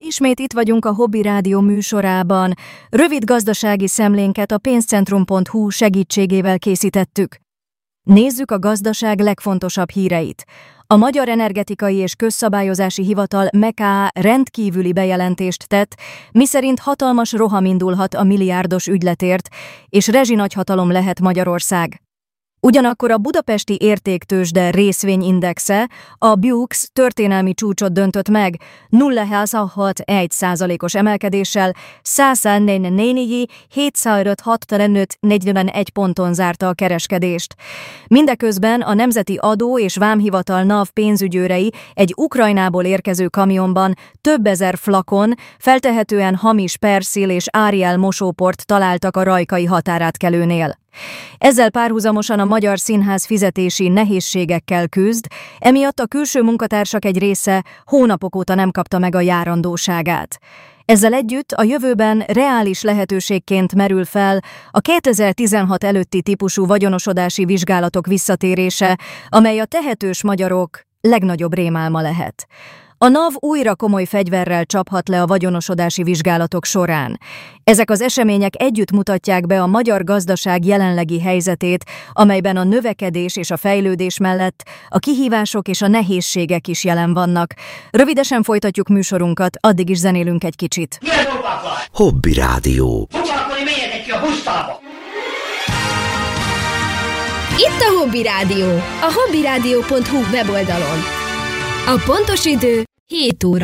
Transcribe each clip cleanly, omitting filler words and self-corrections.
Ismét itt vagyunk a Hobby Rádió műsorában. Rövid gazdasági szemlénket a pénzcentrum.hu segítségével készítettük. Nézzük a gazdaság legfontosabb híreit. A Magyar Energetikai és Közszabályozási Hivatal MEKÁ rendkívüli bejelentést tett, miszerint hatalmas roham indulhat a milliárdos ügyletért, és rezsinagyhatalom lehet Magyarország. Ugyanakkor a budapesti értéktőzsde részvényindexe, a BUX történelmi csúcsot döntött meg, 0,61%-os emelkedéssel 144.765,41 ponton zárta a kereskedést. Mindeközben a Nemzeti Adó és Vámhivatal NAV pénzügyőrei egy Ukrajnából érkező kamionban több ezer flakon, feltehetően hamis Persil és Ariel mosóport találtak a rajkai határátkelőnél. Ezzel párhuzamosan a Magyar Színház fizetési nehézségekkel küzd, emiatt a külső munkatársak egy része hónapok óta nem kapta meg a járandóságát. Ezzel együtt a jövőben reális lehetőségként merül fel a 2016 előtti típusú vagyonosodási vizsgálatok visszatérése, amely a tehetős magyarok legnagyobb rémálma lehet. A NAV újra komoly fegyverrel csaphat le a vagyonosodási vizsgálatok során. Ezek az események együtt mutatják be a magyar gazdaság jelenlegi helyzetét, amelyben a növekedés és a fejlődés mellett a kihívások és a nehézségek is jelen vannak. Rövidesen folytatjuk műsorunkat, addig is zenélünk egy kicsit. Hobby Rádió. Itt a Hobby Rádió, a hobbyradio.hu weboldalon. A pontos idő 7 óra.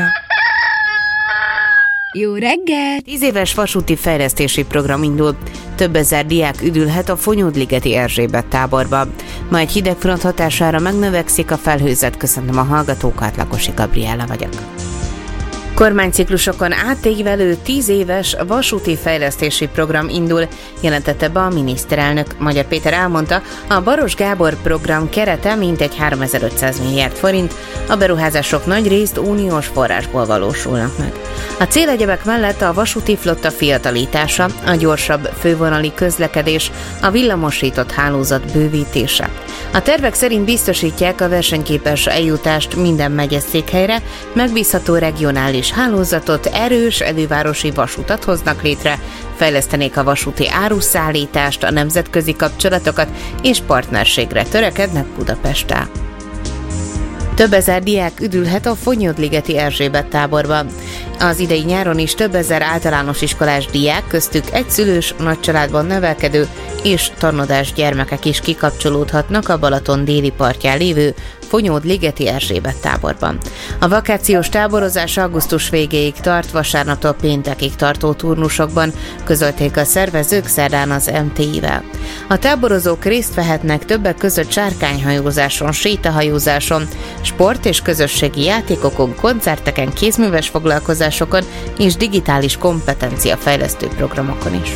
Jó reggelt! 10 éves vasúti fejlesztési program indul. Több ezer diák üdülhet a Fonyódligeti Erzsébet táborba. Ma egy hideg front hatására megnövekszik a felhőzet. Köszöntöm a hallgatókat, Lakosi Gabriella vagyok. Kormányciklusokon átévelő 10 éves vasúti fejlesztési program indul, jelentette be a miniszterelnök. Magyar Péter elmondta, a Baross Gábor program kerete mintegy 3500 milliárd forint, a beruházások nagy részt uniós forrásból valósulnak meg. A célegyebek mellett a vasúti flotta fiatalítása, a gyorsabb fővonali közlekedés, a villamosított hálózat bővítése. A tervek szerint biztosítják a versenyképes eljutást minden megyeszékhelyre, megbízható regionális hálózatot, erős elővárosi vasutat hoznak létre, fejlesztenék a vasúti áruszállítást, a nemzetközi kapcsolatokat és partnerségre törekednek Budapesttel. Több ezer diák üdülhet a Fonyódligeti Erzsébet táborban. Az idei nyáron is több ezer általános iskolás diák, köztük egyszülős, nagycsaládban nevelkedő és tanodás gyermekek is kikapcsolódhatnak a Balaton déli partján lévő Fonyódligeti Erzsébet táborban. A vakációs táborozás augusztus végéig tart, vasárnaptól péntekig tartó turnusokban, közölték a szervezők szerdán az MTI-vel. A táborozók részt vehetnek többek között sárkányhajózáson, sétahajózáson, sport- és közösségi játékokon, koncerteken, kézműves foglalkozásokon és digitális kompetenciafejlesztő programokon is.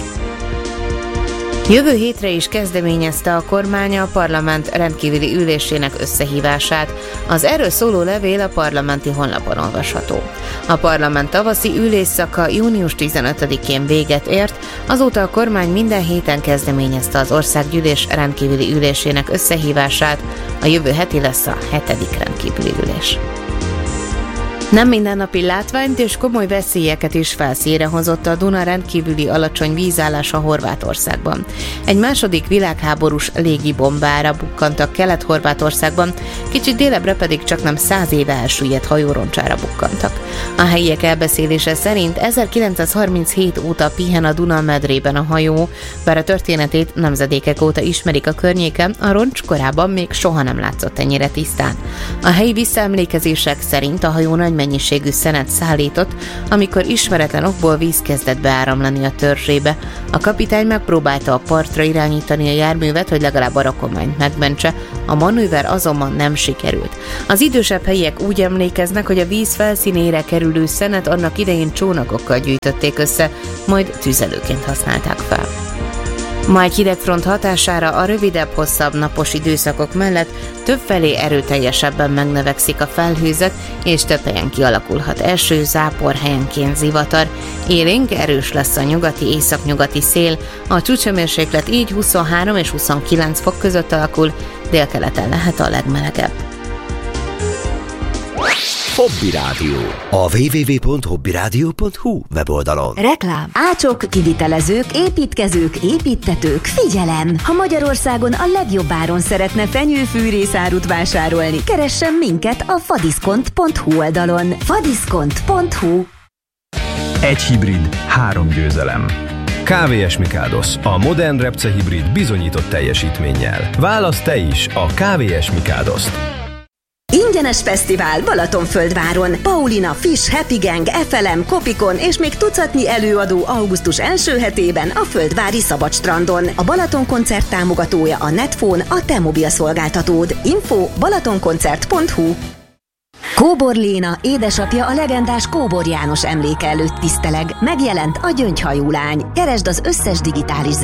Jövő hétre is kezdeményezte a kormány a parlament rendkívüli ülésének összehívását. Az erről szóló levél a parlamenti honlapon olvasható. A parlament tavaszi ülésszaka június 15-én véget ért, azóta a kormány minden héten kezdeményezte az országgyűlés rendkívüli ülésének összehívását, a jövő heti lesz a 7. rendkívüli ülés. Nem mindennapi látványt és komoly veszélyeket is felszínre hozott a Duna rendkívüli alacsony vízállása Horvátországban. Egy második világháborús légibombára bukkantak Kelet-Horvátországban, kicsit délebbre pedig csaknem 100 éve elsüllyedt hajóroncsára bukkantak. A helyiek elbeszélése szerint 1937 óta pihen a Duna medrében a hajó, bár a történetét nemzedékek óta ismerik a környéken, a roncs korábban még soha nem látszott ennyire tisztán. A helyi visszaemlékezések szerint a hajó nagy mennyiségű szenet szállított, amikor ismeretlen okból víz kezdett beáramlani a törzsébe. A kapitány megpróbálta a partra irányítani a járművet, hogy legalább a rakományt megmentse, a manőver azonban nem sikerült. Az idősebb helyiek úgy emlékeznek, hogy a víz felszínére kerülő szenet annak idején csónakokkal gyűjtötték össze, majd tüzelőként használták fel. Ma egy hidegfront hatására a rövidebb-hosszabb napos időszakok mellett többfelé erőteljesebben megnövekszik a felhőzet, és több helyen kialakulhat eső, zápor, helyenként zivatar. Élénk erős lesz a nyugati, északnyugati szél, a csúcshőmérséklet így 23 és 29 fok között alakul, délkeleten lehet a legmelegebb. Hobby Rádió. A www.hobbyradio.hu weboldalon. Reklám. Ácsok, kivitelezők, építkezők, építtetők, figyelem! Ha Magyarországon a legjobb áron szeretne fenyőfűrészárut vásárolni, keressen minket a fadiszkont.hu oldalon. fadiszkont.hu. Egy hibrid, 3 győzelem. KVS Mikáldos, a modern repce hibrid bizonyított teljesítménnyel. Válaszd te is a KVS Mikáldost. Ingyenes fesztivál Balatonföldváron. Paulina, Fish, Happy Gang, FLM, Kopikon és még tucatnyi előadó augusztus első hetében a Földvári Szabadstrandon. A Balaton koncert támogatója a Netphone, a te mobil szolgáltatód. Info balatonkoncert.hu. Kóbor Léna, édesapja a legendás Kóbor János emléke előtt tiszteleg. Megjelent a Gyöngyhajú lány. Keresd az összes digitális